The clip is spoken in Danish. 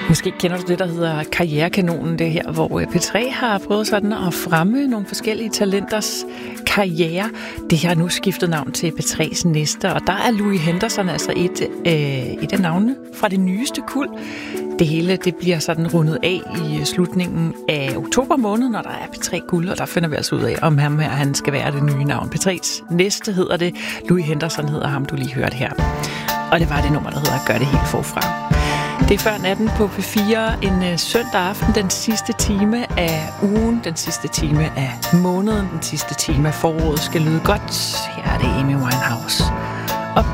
Måske kender du det, der hedder Karrierekanonen, det her, hvor P3 har prøvet sådan at fremme nogle forskellige talenters karriere. Det har nu skiftet navn til P3's næste, og der er Louis Henderson altså et af navnene fra det nyeste kuld. Det hele det bliver sådan rundet af i slutningen af oktober måned, når der er P3 Guld, og der finder vi altså ud af, om han skal være det nye navn. P3's næste hedder det. Louis Henderson hedder ham, du lige hørte her. Og det var det nummer, der hedder Gør det helt forfra. Det er før natten på P4, en søndag aften, den sidste time af ugen, den sidste time af måneden, den sidste time af foråret skal lyde godt. Her er det Amy Winehouse.